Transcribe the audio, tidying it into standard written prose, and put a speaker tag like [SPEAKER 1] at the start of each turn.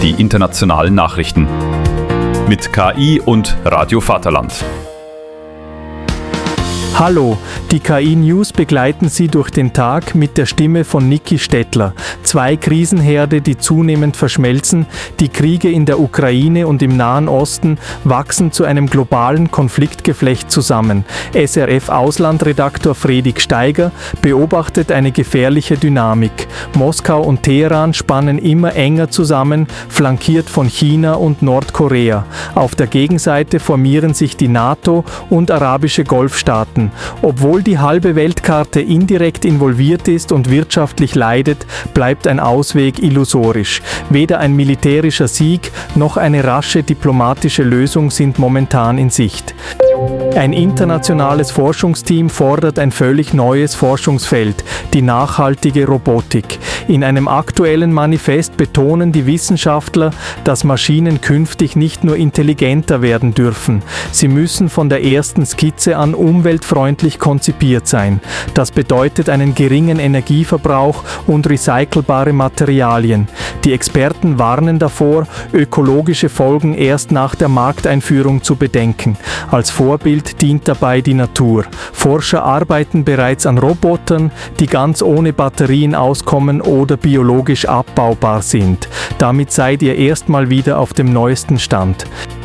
[SPEAKER 1] die internationalen Nachrichten. Mit KI und Radio Vaterland.
[SPEAKER 2] Hallo, die KI-News begleiten Sie durch den Tag mit der Stimme von Niki Stettler. 2 Krisenherde, die zunehmend verschmelzen, die Kriege in der Ukraine und im Nahen Osten wachsen zu einem globalen Konfliktgeflecht zusammen. SRF-Auslandredaktor Fredrik Steiger beobachtet eine gefährliche Dynamik. Moskau und Teheran spannen immer enger zusammen, flankiert von China und Nordkorea. Auf der Gegenseite formieren sich die NATO und arabische Golfstaaten. Obwohl die halbe Weltkarte indirekt involviert ist und wirtschaftlich leidet, bleibt ein Ausweg illusorisch. Weder ein militärischer Sieg noch eine rasche diplomatische Lösung sind momentan in Sicht. Ein internationales Forschungsteam fordert ein völlig neues Forschungsfeld, die nachhaltige Robotik. In einem aktuellen Manifest betonen die Wissenschaftler, dass Maschinen künftig nicht nur intelligenter werden dürfen. Sie müssen von der ersten Skizze an umweltfreundlich konzipiert sein. Das bedeutet einen geringen Energieverbrauch und recycelbare Materialien. Die Experten warnen davor, ökologische Folgen erst nach der Markteinführung zu bedenken. Als Vorbild dient dabei die Natur. Forscher arbeiten bereits an Robotern, die ganz ohne Batterien auskommen oder biologisch abbaubar sind. Damit seid ihr erstmal wieder auf dem neuesten Stand.